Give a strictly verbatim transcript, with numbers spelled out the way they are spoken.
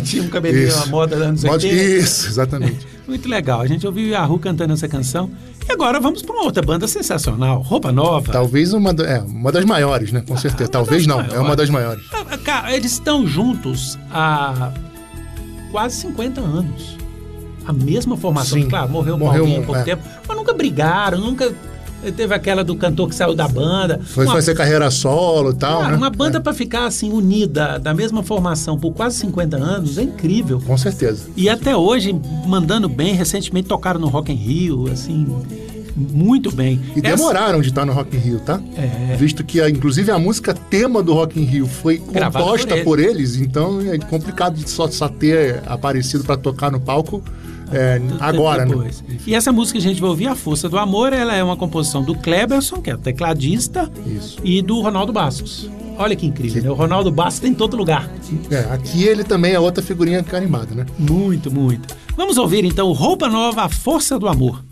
Tinha um cabelinho à moda dos anos Moda- oitenta. Isso, exatamente. Muito legal. A gente ouviu o Yahoo cantando essa canção. E agora vamos para uma outra banda sensacional, Roupa Nova. Talvez uma, da- é, uma das maiores, né? Com certeza. uma Talvez das não, maiores. é uma das maiores. Ah, cara, eles estão juntos há quase cinquenta anos. A mesma formação. Sim. Claro, morreu, Morreu, Paulinho há pouco é. tempo. Mas nunca brigaram, nunca... Teve aquela do cantor que saiu da banda. Foi Uma- fazer carreira solo e tal, Cara, né? uma banda É, pra ficar assim unida, da mesma formação por quase cinquenta anos, é incrível. com certeza. E até hoje, mandando bem, recentemente tocaram no Rock in Rio, assim, muito bem. E Essa- demoraram de estar no Rock in Rio, tá? É. Visto que, a- inclusive, a música tema do Rock in Rio foi Gravada composta por por eles, então é complicado de só, só ter aparecido para tocar no palco é, agora, né? Depois. E essa música que a gente vai ouvir, A Força do Amor, ela é uma composição do Kleberson, que é o tecladista, Isso. e do Ronaldo Bastos. Olha que incrível, né? O Ronaldo Bastos tem em todo lugar. É, aqui ele também é outra figurinha carimbada, né? Muito, muito. Vamos ouvir então Roupa Nova, A Força do Amor.